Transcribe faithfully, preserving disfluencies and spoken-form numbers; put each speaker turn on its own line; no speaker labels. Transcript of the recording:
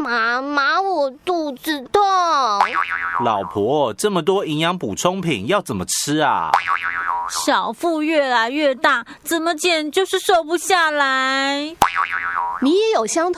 妈妈，我肚子痛。
老婆，这么多营养补充品要怎么吃啊？
小腹越来越大，怎么减就是瘦不下来。
你也有相同